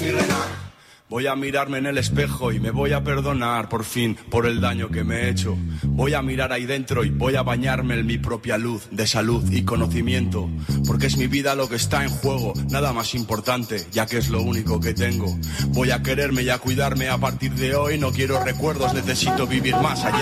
mi Renault. Voy a mirarme en el espejo y me voy a perdonar por fin por el daño que me he hecho. Voy a mirar ahí dentro y voy a bañarme en mi propia luz de salud y conocimiento. Porque es mi vida lo que está en juego, nada más importante, ya que es lo único que tengo. Voy a quererme y a cuidarme a partir de hoy, no quiero recuerdos, necesito vivir más allá.